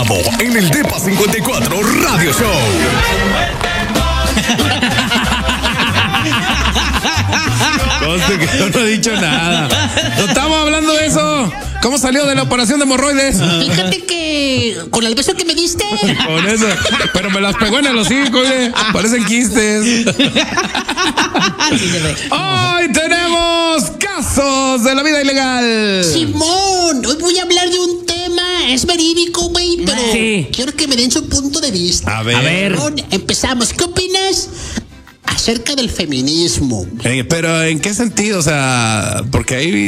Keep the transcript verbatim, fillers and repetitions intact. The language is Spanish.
Gustavo en el Depa cincuenta y cuatro Radio Show. Conste que yo no he dicho nada. No estamos hablando de eso. ¿Cómo salió de la operación de hemorroides? Fíjate que con el beso que me diste. Con eso. Pero me las pegó en el hocico, oye. Parecen quistes. Hoy tenemos casos de la vida ilegal. Simón, hoy voy a hablar de un tema, es verídico, güey, pero Sí. quiero que me den su punto de vista. A ver. A ver. Simón, empezamos. ¿Qué opinas acerca del feminismo? Eh, pero ¿en qué sentido? O sea, porque ahí